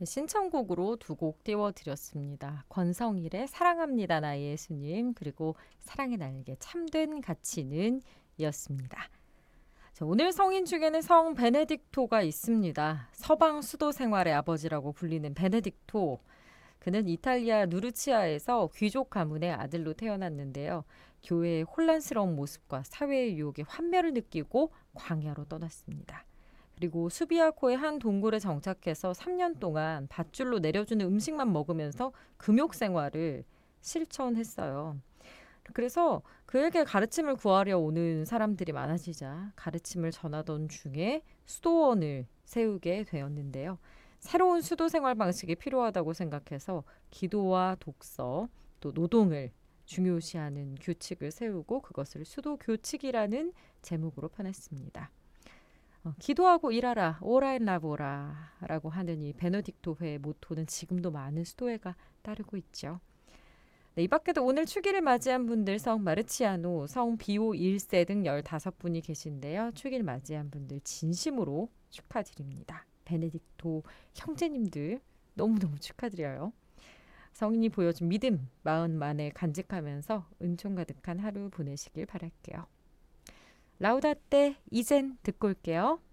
신청곡으로 두 곡 띄워드렸습니다. 권성일의 사랑합니다 나의 예수님, 그리고 사랑의 날개 참된 가치는 이었습니다. 자, 오늘 성인 중에는 성 베네딕토가 있습니다. 서방 수도 생활의 아버지라고 불리는 베네딕토. 그는 이탈리아 누르치아에서 귀족 가문의 아들로 태어났는데요. 교회의 혼란스러운 모습과 사회의 유혹에 환멸을 느끼고 광야로 떠났습니다. 그리고 수비아코의 한 동굴에 정착해서 3년 동안 밧줄로 내려주는 음식만 먹으면서 금욕 생활을 실천했어요. 그래서 그에게 가르침을 구하려 오는 사람들이 많아지자 가르침을 전하던 중에 수도원을 세우게 되었는데요. 새로운 수도 생활 방식이 필요하다고 생각해서 기도와 독서, 또 노동을 중요시하는 규칙을 세우고 그것을 수도 교칙이라는 제목으로 펴냈습니다. 기도하고 일하라, 오라 앤 라보라 라고 하는 이 베네딕토회의 모토는 지금도 많은 수도회가 따르고 있죠. 네, 이 밖에도 오늘 축일을 맞이한 분들 성 마르치아노, 성 비오 1세 등 15분이 계신데요. 축일 맞이한 분들 진심으로 축하드립니다. 베네딕토 형제님들 너무너무 축하드려요. 성인이 보여준 믿음 마음 안에 간직하면서 은총 가득한 하루 보내시길 바랄게요. 라우다떼 이젠 듣고 올게요.